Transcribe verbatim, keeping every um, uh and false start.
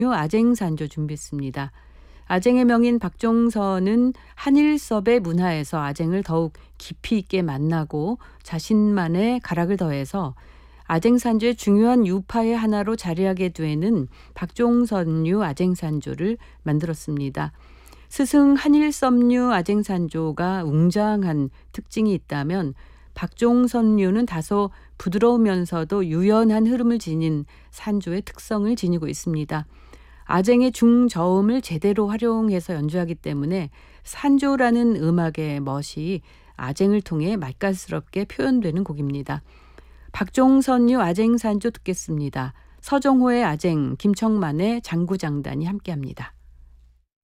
아쟁산조 준비했습니다. 아쟁의 명인 박종선은 한일섭의 문화에서 아쟁을 더욱 깊이 있게 만나고 자신만의 가락을 더해서 아쟁산조의 중요한 유파의 하나로 자리하게 되는 박종선류 아쟁산조를 만들었습니다. 스승 한일섭류 아쟁산조가 웅장한 특징이 있다면 박종선류는 다소 부드러우면서도 유연한 흐름을 지닌 산조의 특성을 지니고 있습니다. 아쟁의 중저음을 제대로 활용해서 연주하기 때문에 산조라는 음악의 멋이 아쟁을 통해 맛깔스럽게 표현되는 곡입니다. 박종선류 아쟁산조 듣겠습니다. 서정호의 아쟁, 김청만의 장구장단이 함께합니다.